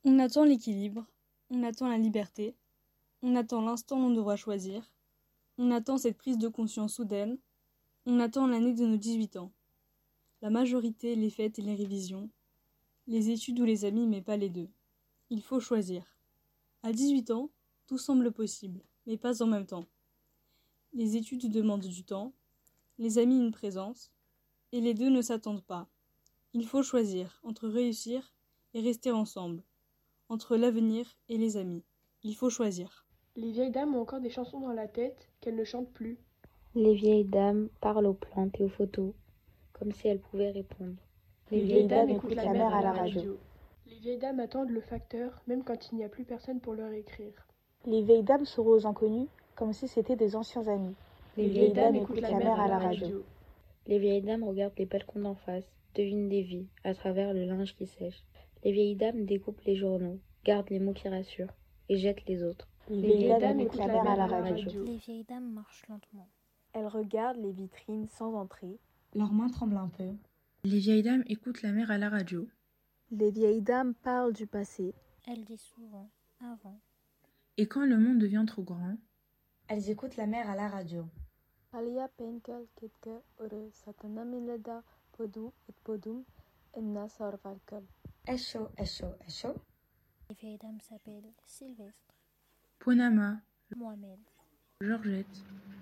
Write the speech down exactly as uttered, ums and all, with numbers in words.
On attend l'équilibre, on attend la liberté, on attend l'instant où l'on devra choisir, on attend cette prise de conscience soudaine, on attend l'année de nos dix-huit ans. La majorité, les fêtes et les révisions, les études ou les amis, mais pas les deux. Il faut choisir. À dix-huit ans, tout semble possible, mais pas en même temps. Les études demandent du temps, les amis une présence, et les deux ne s'attendent pas. Il faut choisir entre réussir et rester ensemble, entre l'avenir et les amis. Il faut choisir. Les vieilles dames ont encore des chansons dans la tête qu'elles ne chantent plus. Les vieilles dames parlent aux plantes et aux photos, comme si elles pouvaient répondre. Les, les vieilles dames écoutent la mer à la radio. Les vieilles dames attendent le facteur, même quand il n'y a plus personne pour leur écrire. Les vieilles dames sourient aux inconnus, comme si c'étaient des anciens amis. Les, les vieilles dames écoutent la mer à la radio. Les vieilles dames regardent les balcons d'en face, devinent des vies, à travers le linge qui sèche. Les vieilles dames découpent les journaux, gardent les mots qui rassurent, et jettent les autres. Les, les vieilles dames écoutent la mer à la radio. Les vieilles dames marchent lentement. Elles regardent les vitrines sans entrer. Leurs mains tremblent un peu. Les vieilles dames écoutent la mer à la radio. Les vieilles dames parlent du passé. Elles disent souvent « avant ». Et quand le monde devient trop grand, elles écoutent la mer à la radio. Alia penkel kitke uru satanamileda podu et podum enna sorvalkel. Echo, echo, echo. Les vieilles dames s'appellent Sylvestre, Ponama, Mohamed, Georgette.